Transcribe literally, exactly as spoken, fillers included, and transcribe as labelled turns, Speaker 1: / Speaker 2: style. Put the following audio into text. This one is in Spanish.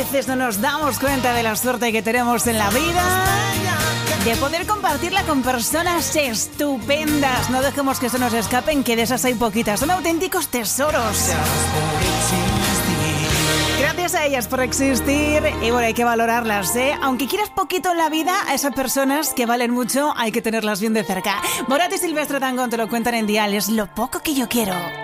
Speaker 1: veces no nos damos cuenta de la suerte que tenemos en la vida de poder compartirla con personas estupendas. No dejemos que se nos escapen, que de esas hay poquitas. Son auténticos tesoros. Gracias a ellas por existir. Y bueno, hay que valorarlas, ¿eh? Aunque quieras poquito en la vida, a esas personas que valen mucho hay que tenerlas bien de cerca. Morat y Silvestre Dangond te lo cuentan en Dial. Es lo poco que yo quiero.